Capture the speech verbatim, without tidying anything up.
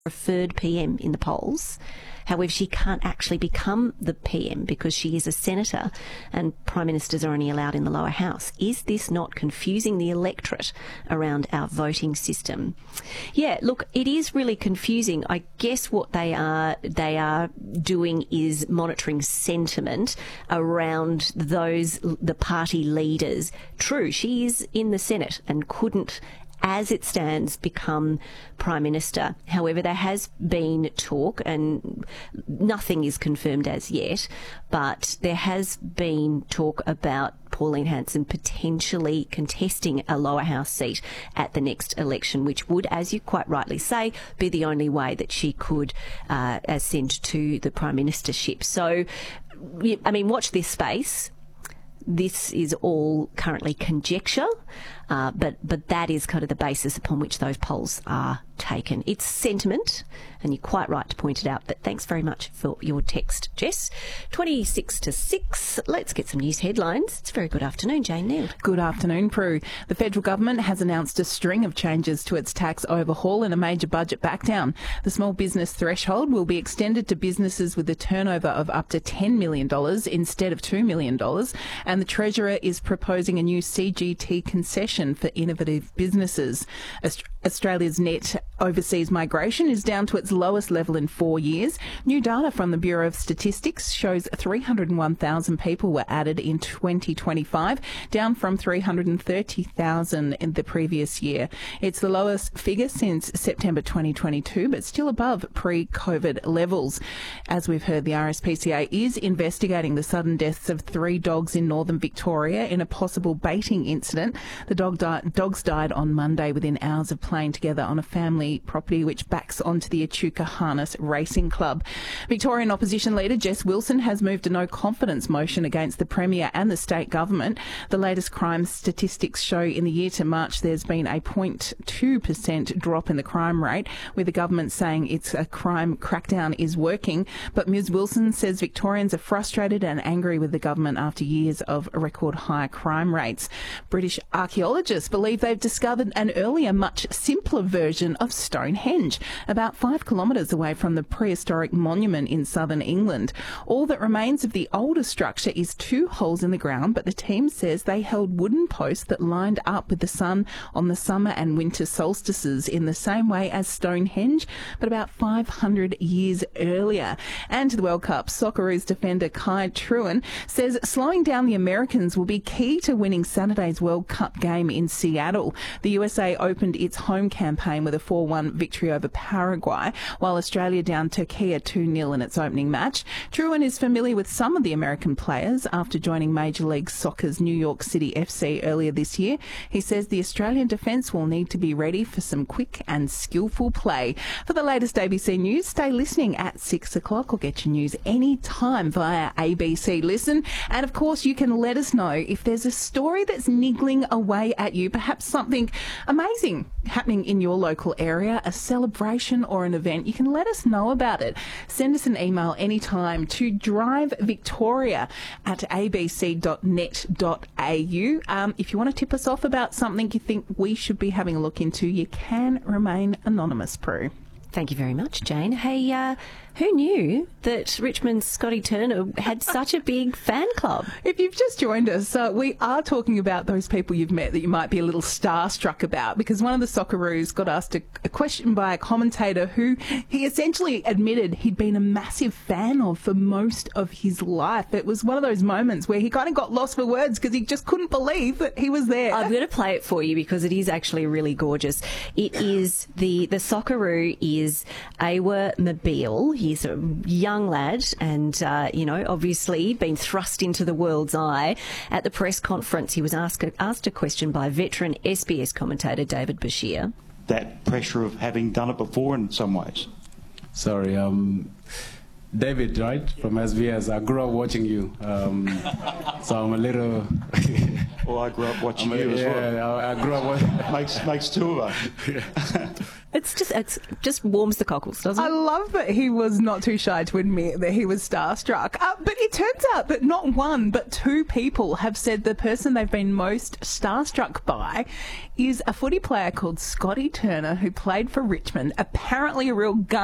preferred P M in the polls. However, she can't actually become the P M because she is a senator and prime ministers are only allowed in the lower house. Is this not confusing the electorate around our voting system? Yeah, look, it is really confusing. I guess what they are they are doing is monitoring sentiment around those, the party leaders. True, she is in the Senate and couldn't, as it stands, become Prime Minister. However, there has been talk, and nothing is confirmed as yet, but there has been talk about Pauline Hanson potentially contesting a lower house seat at the next election, which would, as you quite rightly say, be the only way that she could uh, ascend to the Prime Ministership. So, I mean, watch this space. This is all currently conjecture, uh, but but that is kind of the basis upon which those polls are taken. It's sentiment, and you're quite right to point it out, but thanks very much for your text, Jess. twenty-six to six, let's get some news headlines. It's a very good afternoon, Jane Neal. Good afternoon, Prue. The federal government has announced a string of changes to its tax overhaul and a major budget backdown. The small business threshold will be extended to businesses with a turnover of up to ten million dollars instead of two million dollars, and the Treasurer is proposing a new C G T concession for innovative businesses. Aust- Australia's net overseas migration is down to its lowest level in four years. New data from the Bureau of Statistics shows three hundred one thousand people were added in twenty twenty-five, down from three hundred thirty thousand in the previous year. It's the lowest figure since September twenty twenty-two, but still above pre-COVID levels. As we've heard, the R S P C A is investigating the sudden deaths of three dogs in northern Victoria in a possible baiting incident. The dog di- dogs died on Monday within hours of playing together on a family property which backs onto the Echuca Harness Racing Club. Victorian opposition leader Jess Wilson has moved a no-confidence motion against the Premier and the state government. The latest crime statistics show in the year to March there's been a zero point two percent drop in the crime rate, with the government saying its a crime crackdown is working. But Ms Wilson says Victorians are frustrated and angry with the government after years of record high crime rates. British archaeologists believe they've discovered an earlier, much simpler version of Stonehenge, about five kilometres away from the prehistoric monument in southern England. All that remains of the older structure is two holes in the ground, but the team says they held wooden posts that lined up with the sun on the summer and winter solstices in the same way as Stonehenge, but about five hundred years earlier. And to the World Cup, Socceroos defender Kai Truen says slowing down the Americans will be key to winning Saturday's World Cup game in Seattle. The U S A opened its home campaign with a four one victory over Paraguay, while Australia downed Turkey two nil in its opening match. Truen is familiar with some of the American players after joining Major League Soccer's New York City F C earlier this year. He says the Australian defence will need to be ready for some quick and skillful play. For the latest A B C News, stay listening at six o'clock or get your news anytime via A B C Listen. And of course, you can let us know if there's a story that's niggling away at you, perhaps something amazing happening in your local area, a celebration or an event. You can let us know about it. Send us an email anytime to drivevictoria at a b c dot net dot a u. Um, if you want to tip us off about something you think we should be having a look into, you can remain anonymous, Prue. Thank you very much, Jane. Hey, uh, who knew that Richmond's Scotty Turner had such a big fan club? If you've just joined us, uh, we are talking about those people you've met that you might be a little starstruck about, because one of the Socceroos got asked a, a question by a commentator who he essentially admitted he'd been a massive fan of for most of his life. It was one of those moments where he kind of got lost for words because he just couldn't believe that he was there. I'm going to play it for you because it is actually really gorgeous. It is the, the Socceroo is Awer Mobile. He's a young lad and, uh, you know, obviously been thrust into the world's eye. At the press conference, he was asked a, asked a question by veteran S B S commentator David Bashir. That pressure of having done it before in some ways. Sorry, um, David, right, from S B S. I grew up watching you, um, so I'm a little... Well, I grew up watching I mean, you as well. yeah, I, I grew up watching. Makes makes two of us. It's just it's just warms the cockles, doesn't I it? love that he was not too shy to admit that he was starstruck. Uh, but it turns out that not one, but two people have said the person they've been most starstruck by is a footy player called Scotty Turner, who played for Richmond, apparently a real gun.